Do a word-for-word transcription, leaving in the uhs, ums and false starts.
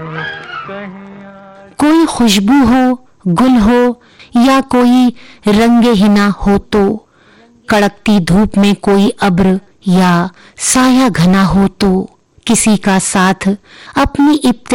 कोई खुशबू हो, गुल हो या कोई रंगे हिना हो तो, कड़कती धूप में कोई अब्र या साया घना हो तो, किसी का साथ अपनी इब्तिदा